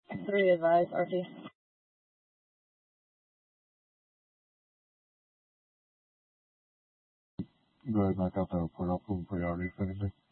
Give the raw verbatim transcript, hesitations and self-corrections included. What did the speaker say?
Three advise, R T. Go ahead and knock out that report. I'll pull priority if anything.